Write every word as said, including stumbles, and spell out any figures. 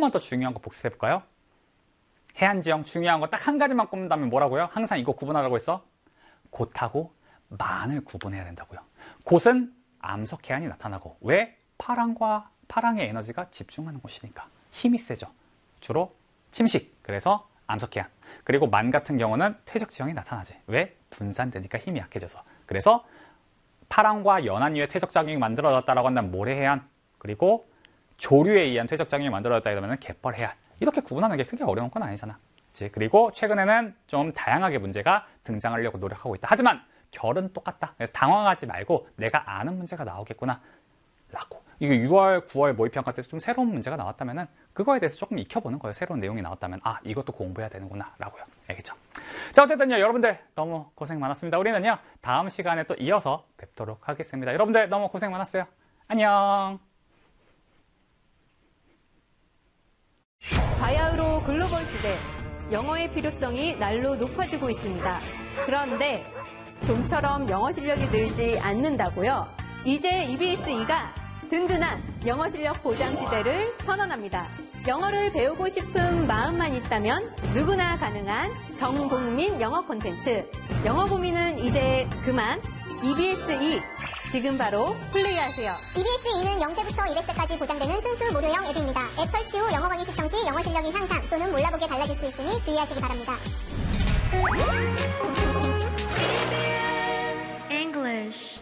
번만 더 중요한 거 복습해 볼까요? 해안지형 중요한 거 딱 한 가지만 꼽는다면 뭐라고요? 항상 이거 구분하라고 했어? 곧하고 만을 구분해야 된다고요. 곧은 암석해안이 나타나고, 왜? 파랑과 파랑의 에너지가 집중하는 곳이니까 힘이 세죠. 주로 침식, 그래서 암석해안. 그리고 만 같은 경우는 퇴적지형이 나타나지. 왜? 분산되니까 힘이 약해져서. 그래서 파랑과 연안 위에 퇴적작용이 만들어졌다라고 한다면 모래해안, 그리고 조류에 의한 퇴적작용이 만들어졌다 이러면 갯벌해안. 이렇게 구분하는 게 크게 어려운 건 아니잖아. 그치? 그리고 최근에는 좀 다양하게 문제가 등장하려고 노력하고 있다. 하지만 결은 똑같다. 그래서 당황하지 말고 내가 아는 문제가 나오겠구나 라고. 이게 유월, 구월 모의평가 때도 좀 새로운 문제가 나왔다면 그거에 대해서 조금 익혀보는 거예요. 새로운 내용이 나왔다면 아, 이것도 공부해야 되는구나 라고요. 알겠죠? 자, 어쨌든요, 여러분들 너무 고생 많았습니다. 우리는요, 다음 시간에 또 이어서 뵙도록 하겠습니다. 여러분들 너무 고생 많았어요. 안녕. 바야흐로 글로벌 시대, 영어의 필요성이 날로 높아지고 있습니다. 그런데 좀처럼 영어 실력이 늘지 않는다고요? 이제 이비에스이가 든든한 영어 실력 보장 시대를 선언합니다. 영어를 배우고 싶은 마음만 있다면 누구나 가능한 전국민 영어 콘텐츠. 영어 고민은 이제 그만. 이비에스이 지금 바로 플레이하세요. 이비에스이는 영 세부터 이백 세까지 보장되는 순수 무료형 앱입니다. 앱 설치 후 영어 강의 시청 시 영어 실력이 향상 또는 몰라보게 달라질 수 있으니 주의하시기 바랍니다. English.